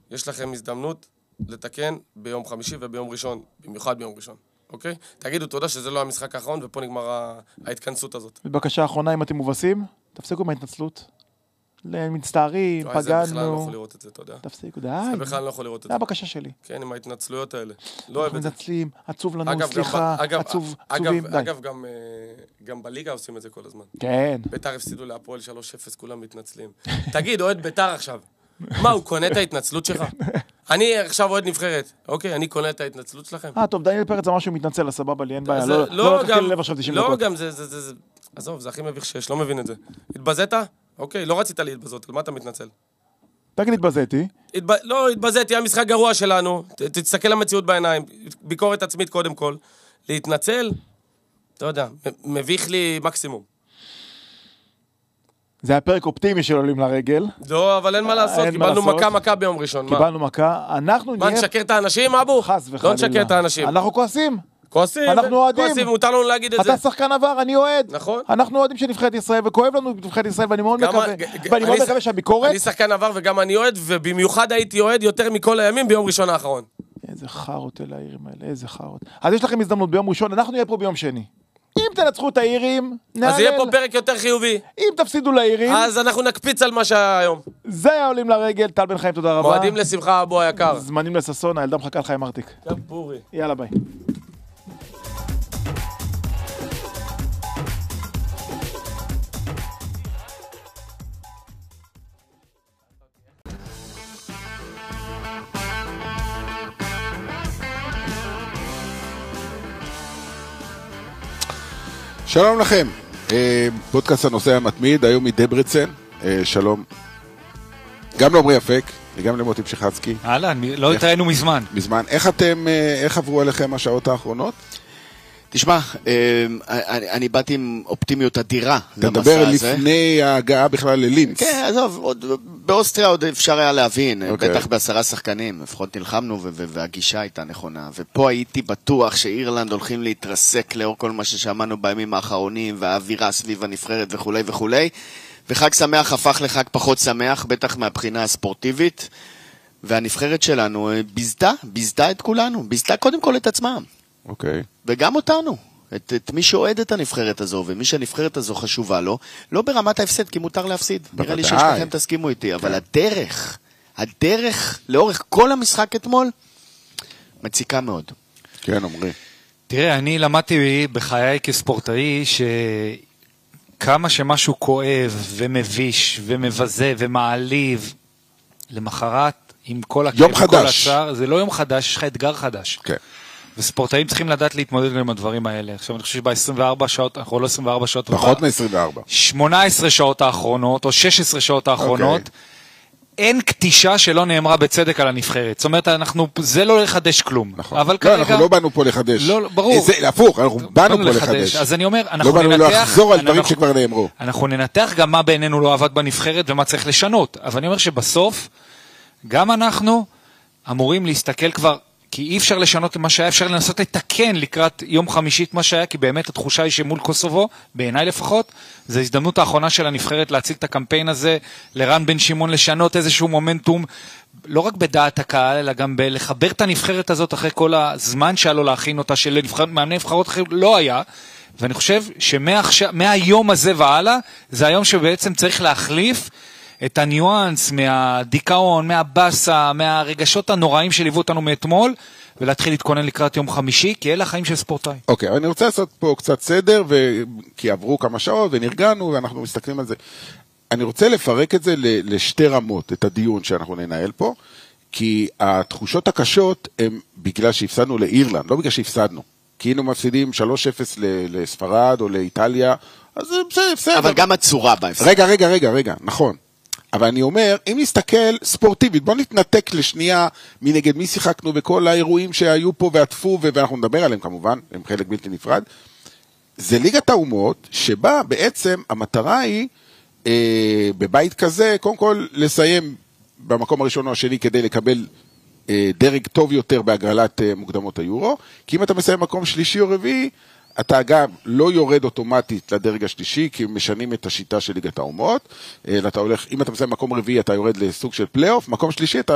יש לכם הזדמנות לתקן ביום חמישי וביום ראשון, במיוחד ביום ראשון, אוקיי? תגידו תודה שזה לא המשחק האחרון, ופה נגמר ההתכנסות הזאת. בבקשה האחרונה, אם אתם מובסים, תפסיקו מההתנצלות. מצטערים, פגענו. זה בכלל לא יכול לראות את זה, אתה יודע. תפסיקו, די. זה בכלל לא יכול לראות את זה. זה הבקשה שלי. כן, עם ההתנצלויות האלה. לא אוהב את זה. אנחנו מנצלים, עצוב לנו, סליחה, עצובים, די. אגב, גם בליגה עושים את זה כל הזמן. כן. ביתר הפסידו להפועל 3-0, כולם מתנצלים. תגיד, אוהד ביתר עכשיו. מה, הוא קונה את ההתנצלות שלך? אני עכשיו אוהד נבחרת, אוקיי? אני קונה את ההתנצלות שלכם. טוב, דניאל פרץ אמר שהוא מתנצל, סבבה לי, אין בעיה. לא לקחתי ללב עכשיו 90 דקות. לא, גם זה... עזוב, זה הכי מביך שיש, לא מבין את זה. התבזית? אוקיי, לא רצית להתבזות, על מה אתה מתנצל? תגיד, התבזיתי. לא, התבזיתי, המשחק גרוע שלנו, תסתכל למציאות בעיניים, ביקורת עצמית קודם כל. להתנצל, אתה יודע, מביך לי מקסימום. זה היה פרק אופטימי של עולים לרגל. לא, אבל אין מה לעשות, קיבלנו מכה ביום ראשון. קיבלנו מכה, אנחנו נהיה... מה, נשקר את האנשים, אבו? חס וחלילה. לא נשקר את האנשים. אנחנו כועסים. כועסים, אנחנו אוהדים. כועסים, מותר לנו להגיד את זה. אתה שחקן עבר, אני אוהד. נכון. אנחנו אוהדים של נבחרת ישראל, וכואב לנו נבחרת ישראל, ואני מאוד מקווה שהביקורת... אני שחקן עבר וגם אני אוהד, ובמיוחד הייתי אוהד יותר מכל הימים ביום ראשון האחרון. איזה חרות אלה העירים האלה, איזה חרות. אז יש לכם הזדמנות ביום ראשון, אנחנו נהיה פה ביום שני. אם תנצחו את העירים, נעלל. אז יהיה פה פרק יותר חיובי. אם תפסידו לעירים, אז אנחנו נקפיץ על מה שהיה היום. זה היה עולים לרגל, טל בן חיים, תודה רבה. מועדים לשמחה, אבו היקר. זמנים לססון, הילדה מחכה לך עם ארטיק. גם פורי. יאללה ביי. שלום לכם, פודקאסט הנושא המתמיד, היום מדברצן, שלום גם לעומרי אפק וגם למוטי פשיחצקי. אהלן, לא התראינו מזמן. איך עברו עליכם השעות האחרונות? תשמע, אני באתי עם אופטימיות אדירה. אתה מדבר לפני ההגעה בכלל ללינץ. כן, עזוב, באוסטריה עוד אפשר היה להבין, בטח ב10 שחקנים, לפחות נלחמנו והגישה הייתה נכונה, ופה הייתי בטוח שאירלנד הולכים להתרסק לאור כל מה ששמענו בימים האחרונים, והאווירה סביב הנבחרת וכו' וכו', וחג שמח הפך לחג פחות שמח, בטח מהבחינה הספורטיבית, והנבחרת שלנו ביזתה את כולנו, ביזתה קודם כל את עצמם. אוקיי. וגם אותנו, את מי שאוהד את הנבחרת הזו, ומי שהנבחרת הזו חשובה לו, לא ברמת ההפסד, כי מותר להפסיד. נראה לי ששכם תסכימו איתי, אבל הדרך לאורך כל המשחק אתמול, מציקה מאוד. כן, אומרי. תראה, אני למדתי בחיי כספורטאי, שכמה שמשהו כואב ומביש ומבזה ומעליב, למחרת, עם כל הכאב וכל הצער, זה לא יום חדש, יש לך אתגר חדש. כן. וספורטאים צריכים לדעת להתמודד עם הדברים האלה. עכשיו אני חושב שב-24 שעות, אנחנו לא 24 שעות, פחות מ-24. 18 שעות האחרונות, או 16 שעות האחרונות, אין קטישה שלא נאמרה בצדק על הנבחרת. זאת אומרת, זה לא לחדש כלום. נכון. לא, אנחנו לא באנו פה לחדש. לא, ברור. זה הפוך, אנחנו באנו פה לחדש. אז אני אומר, לא באנו לחזור על דברים שכבר נאמרו. אנחנו ננתח גם מה בעינינו לא עבד בנבחרת, ומה צריך לשנות. אבל אני אומר שבסוף, גם אנחנו אמורים להסתכל כבר, כי אי אפשר לשנות את מה שהיה, אפשר לנסות לתקן לקראת יום חמישית מה שהיה, כי באמת התחושה היא שמול קוסובו, בעיניי לפחות, זו הזדמנות האחרונה של הנבחרת להציל את הקמפיין הזה, לרן בן שמעון לשנות איזשהו מומנטום, לא רק בדעת הקהל, אלא גם לחבר את הנבחרת הזאת אחרי כל הזמן שהיה לו להכין אותה, של מאמני נבחרות אחרי לא היה, ואני חושב שמהיום הזה והלאה, זה היום שבעצם צריך להחליף את הניואנס מהדיכאון, מהבאסה, מהרגשות הנוראים שליוו אותנו מאתמול, ולהתחיל להתכונן לקראת יום חמישי, כי אלה החיים של ספורטאי. אוקיי, אני רוצה לעשות פה קצת סדר, כי עברו כמה שעות ונרגענו, ואנחנו מסתכלים על זה. אני רוצה לפרק את זה לשתי רמות, את הדיון שאנחנו ננהל פה, כי התחושות הקשות הן בגלל שהפסדנו לאירלנד, לא בגלל שהפסדנו. כי היינו מפסידים 3-0 לספרד או לאיטליה, אז זה בסדר. אבל גם הצורה בהפסד. רגע, נכון. אבל אני אומר, אם נסתכל ספורטיבית, בוא נתנתק לשנייה מנגד מי שיחקנו בכל האירועים שהיו פה ועטפו, ואנחנו נדבר עליהם כמובן, הם חלק בלתי נפרד. זה ליגת האומות, שבה בעצם המטרה היא, בבית כזה, קודם כל לסיים במקום הראשון או השני, כדי לקבל דרג טוב יותר בהגרלת מוקדמות היורו, כי אם אתה מסיים מקום שלישי או רביעי, אתה גם לא יורד אוטומטית לדרג השלישי, כי משנים את השיטה של ליגת האומות, אם אתה הולך, אם אתה מסיים מקום רביעי, אתה יורד לסוג של פלייאוף, מקום שלישי, אתה